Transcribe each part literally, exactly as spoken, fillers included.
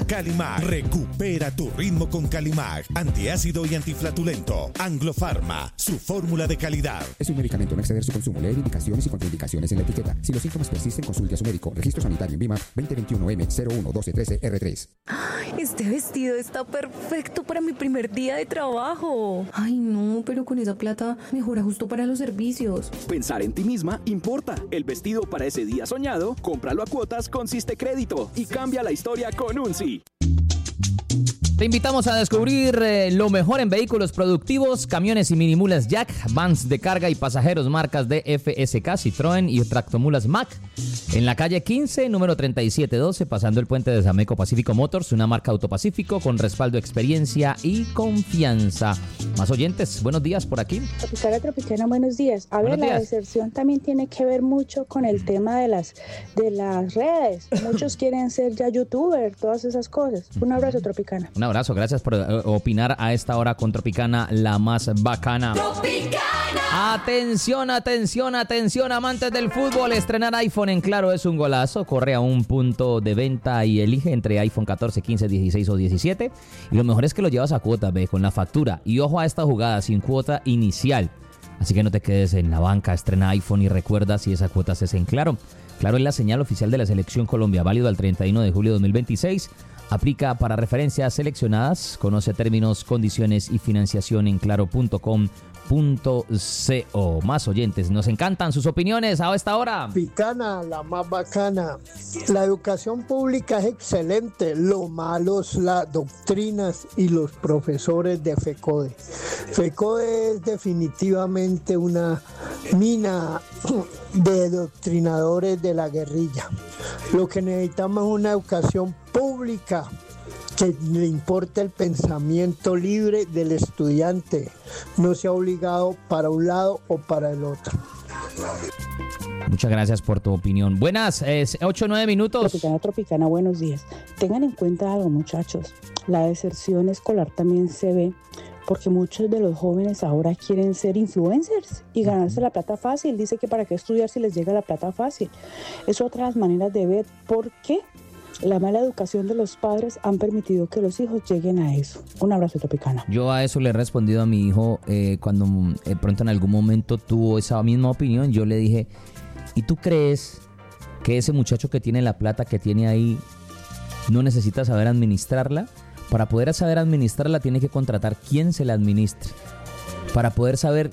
Calimag. Recupera tu ritmo con Calimag. Antiácido y antiflatulento. Anglo-Pharma, su fórmula de calidad. Es un medicamento, no exceder su consumo. Leer indicaciones y contraindicaciones en la etiqueta. Si los síntomas persisten, consulte a su médico. Registro sanitario en VIMA veinte veintiuno M cero uno doce trece R tres. Este vestido está perfecto para mi primer día de trabajo. Ay, no, pero con esa plata mejora justo para los servicios. Pensar en ti misma importa. El vestido para ese día soñado, cómpralo a cuotas con Siste Crédito y cambia la historia con Unsi. Te invitamos a descubrir eh, lo mejor en vehículos productivos, camiones y minimulas Jack, vans de carga y pasajeros marcas de F S K, Citroën y tractomulas Mack. En la calle quince, número treinta y siete doce, pasando el puente de Sameco Pacífico Motors, una marca Autopacífico con respaldo, experiencia y confianza. Más oyentes, buenos días por aquí. Tropicana, Tropicana, buenos días. A ver, la deserción también tiene que ver mucho con el tema de las, de las redes. Muchos quieren ser ya youtuber, todas esas cosas. Un abrazo, Tropicana. Un abrazo, gracias por uh, opinar a esta hora con Tropicana, la más bacana. ¡Tropicana! Atención, atención, atención, amantes del fútbol. Estrenar iPhone en Claro es un golazo. Corre a un punto de venta y elige entre iPhone catorce, quince, dieciséis o diecisiete. Y lo mejor es que lo llevas a cuota, ve, con la factura. Y ojo a esta jugada, sin cuota inicial. Así que no te quedes en la banca, estrena iPhone y recuerda si esa cuota se hace en Claro. Claro es la señal oficial de la Selección Colombia, válido al treinta y uno de julio de dos mil veintiséis. Aplica para referencias seleccionadas. Conoce términos, condiciones y financiación en claro punto com punto co. Más oyentes, nos encantan sus opiniones a esta hora. Picana, la más bacana. La educación pública es excelente. Lo malo es las doctrinas y los profesores de FECODE. FECODE es definitivamente una mina de doctrinadores de la guerrilla. Lo que necesitamos es una educación pública que le importe el pensamiento libre del estudiante, no sea obligado para un lado o para el otro. Muchas gracias por tu opinión. Buenas, es ocho o nueve minutos. Tropicana, Tropicana, buenos días. Tengan en cuenta algo, muchachos. La deserción escolar también se ve porque muchos de los jóvenes ahora quieren ser influencers y ganarse la plata fácil. Dice que para qué estudiar si les llega la plata fácil. Es otras maneras de ver por qué la mala educación de los padres han permitido que los hijos lleguen a eso. Un abrazo, Tropicana. Yo a eso le he respondido a mi hijo eh, cuando de pronto en algún momento tuvo esa misma opinión. Yo le dije, ¿y tú crees que ese muchacho que tiene la plata que tiene ahí no necesita saber administrarla? Para poder saber administrarla tiene que contratar quien se la administre. Para poder saber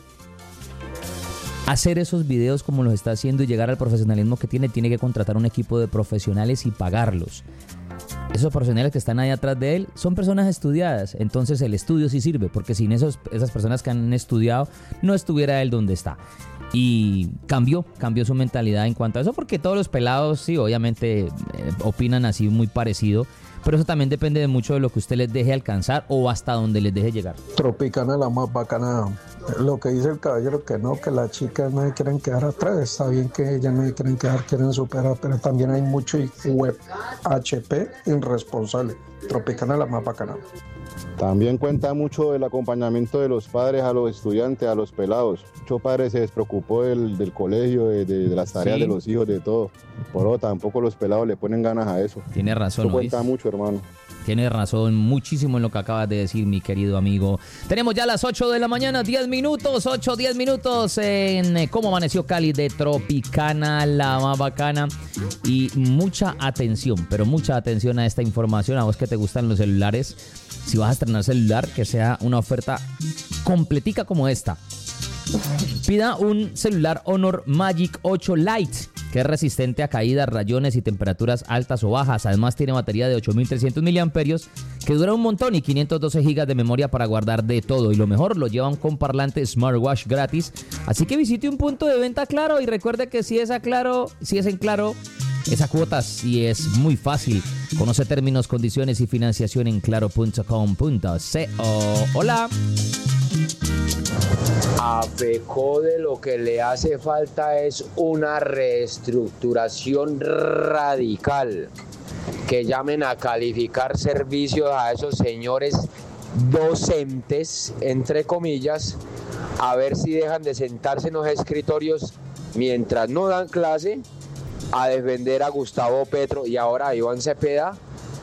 hacer esos videos como los está haciendo y llegar al profesionalismo que tiene, tiene que contratar un equipo de profesionales y pagarlos. Esos profesionales que están ahí atrás de él son personas estudiadas, entonces el estudio sí sirve, porque sin esos, esas personas que han estudiado no estuviera él donde está. Y cambió, cambió su mentalidad en cuanto a eso, porque todos los pelados sí, obviamente eh, opinan así muy parecido, pero eso también depende de mucho de lo que usted les deje alcanzar o hasta donde les deje llegar. Tropicana, la más bacana. Lo que dice el caballero, que no, que las chicas no se quieren quedar atrás. Está bien que ellas no se quieren quedar, quieren superar, pero también hay mucho web H P irresponsable. Tropicana, la más bacana. También cuenta mucho el acompañamiento de los padres a los estudiantes, a los pelados. Muchos padres se despreocupó del, del colegio, de, de, de las tareas sí. de los hijos, de todo. Por eso tampoco los pelados le ponen ganas a eso. Tiene razón. Eso cuenta mucho, hermano. Tienes razón, muchísimo en lo que acabas de decir, mi querido amigo. Tenemos ya las ocho de la mañana, diez minutos, ocho, diez minutos en Cómo Amaneció Cali de Tropicana, la más bacana. Y mucha atención, pero mucha atención a esta información, a vos que te gustan los celulares. Si vas a estrenar celular, que sea una oferta completica como esta. Pida un celular Honor Magic ocho Lite, que es resistente a caídas, rayones y temperaturas altas o bajas. Además tiene batería de ocho mil trescientos miliamperios hora, que dura un montón, y quinientos doce gigas de memoria para guardar de todo. Y lo mejor, lo llevan con parlante smartwatch gratis. Así que visite un punto de venta Claro y recuerde que si es a Claro, si es en Claro, es a cuotas y es muy fácil. Conoce términos, condiciones y financiación en claro punto com punto co. Hola. A FECODE lo que le hace falta es una reestructuración radical. Que llamen a calificar servicios a esos señores docentes, entre comillas, a ver si dejan de sentarse en los escritorios mientras no dan clase, a defender a Gustavo Petro y ahora a Iván Cepeda,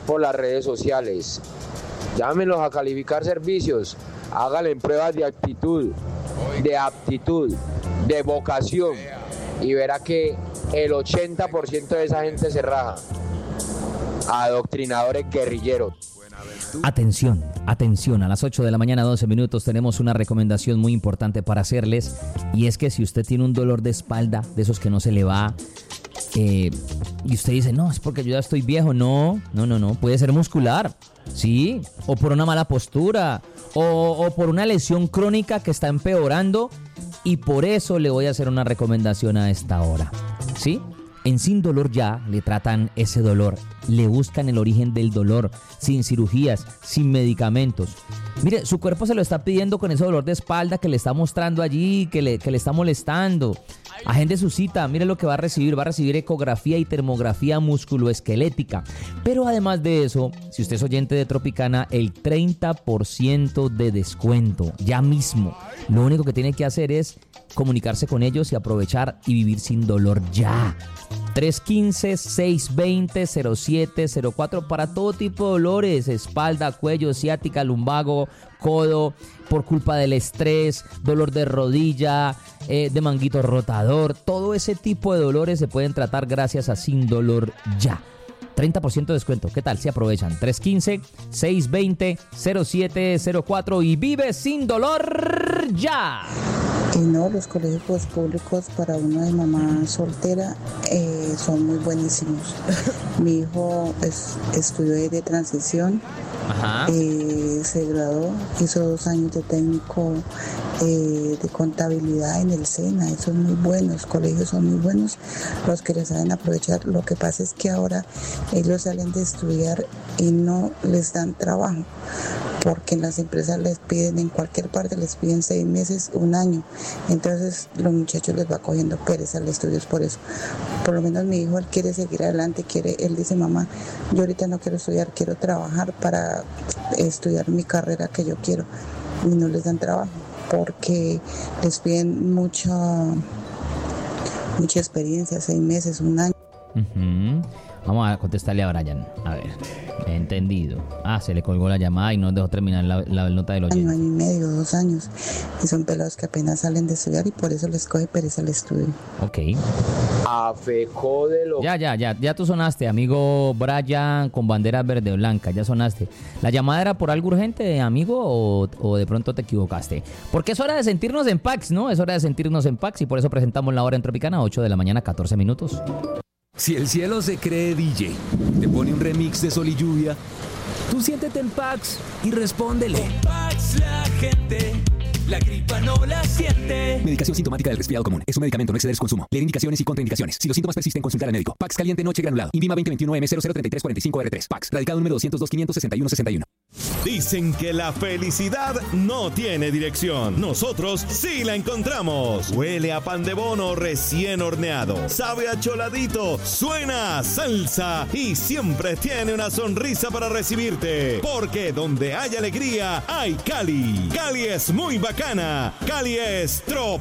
por las redes sociales. Llámenlos a calificar servicios, háganle pruebas de actitud, de aptitud, de vocación y verá que el ochenta por ciento de esa gente se raja. Adoctrinadores guerrilleros. Atención, atención, a las ocho de la mañana, doce minutos, tenemos una recomendación muy importante para hacerles, y es que si usted tiene un dolor de espalda, de esos que no se le va, eh, y usted dice, no, es porque yo ya estoy viejo, no, no, no, no, puede ser muscular, sí, o por una mala postura, o, o por una lesión crónica que está empeorando, y por eso le voy a hacer una recomendación a esta hora, ¿sí? En Sin Dolor Ya le tratan ese dolor, le buscan el origen del dolor, sin cirugías, sin medicamentos. Mire, su cuerpo se lo está pidiendo con ese dolor de espalda que le está mostrando allí, que le, que le está molestando. Agende su cita, mire lo que va a recibir, va a recibir ecografía y termografía musculoesquelética. Pero además de eso, si usted es oyente de Tropicana, el treinta por ciento de descuento, ya mismo. Lo único que tiene que hacer es comunicarse con ellos y aprovechar y vivir sin dolor ya. tres uno cinco, seis dos cero, cero siete cero cuatro para todo tipo de dolores, espalda, cuello, ciática, lumbago, codo, por culpa del estrés, dolor de rodilla, eh, de manguito rotador, todo ese tipo de dolores se pueden tratar gracias a Sin Dolor Ya. treinta por ciento de descuento, ¿qué tal? Si aprovechan, tres uno cinco, seis dos cero, cero siete cero cuatro y vive sin dolor ya. Y no, los colegios públicos para una de mamá soltera eh, son muy buenísimos. Mi hijo es, estudió de transición, eh, se graduó, hizo dos años de técnico eh, de contabilidad en el SENA. Eso es muy bueno, los colegios son muy buenos, los que les saben aprovechar. Lo que pasa es que ahora ellos salen de estudiar y no les dan trabajo, porque en las empresas les piden, en cualquier parte les piden seis meses, un año. Entonces los muchachos les va cogiendo pereza al estudio, es por eso. Por lo menos mi hijo, él quiere seguir adelante, quiere, él dice, mamá, yo ahorita no quiero estudiar, quiero trabajar para estudiar mi carrera que yo quiero. Y no les dan trabajo, porque les piden mucha, mucha experiencia, seis meses, un año. Uh-huh. Vamos a contestarle a Brian. A ver, entendido. Ah, se le colgó la llamada y no dejó terminar la, la nota del oyente. Año, año y medio, dos años. Y son pelados que apenas salen de estudiar y por eso les coge pereza el estudio. Ok. A FECODE lo... Ya, ya, ya, ya tú sonaste, amigo Brian con bandera verde o blanca, ya sonaste. ¿La llamada era por algo urgente, amigo, o, o de pronto te equivocaste? Porque es hora de sentirnos en Pax, ¿no? Es hora de sentirnos en Pax y por eso presentamos la hora en Tropicana, ocho de la mañana, catorce minutos. Si el cielo se cree D J, te pone un remix de Sol y Lluvia, tú siéntete en Pax y respóndele. Con Pax la gente, la gripa no la siente. Medicación sintomática del resfriado común. Es un medicamento, no exceder su consumo. Leer indicaciones y contraindicaciones. Si los síntomas persisten, consultar al médico. Pax caliente noche granulado. Invima veinte veintiuno M cero cero treinta y tres cuarenta y cinco R tres. Pax. Radicado número doscientos dos, quinientos sesenta y uno, sesenta y uno. Dicen que la felicidad no tiene dirección. Nosotros sí la encontramos. Huele a pan de bono recién horneado. Sabe a choladito. Suena a salsa. Y siempre tiene una sonrisa para recibirte. Porque donde hay alegría, hay Cali. Cali es muy bacana. Cali es Trop.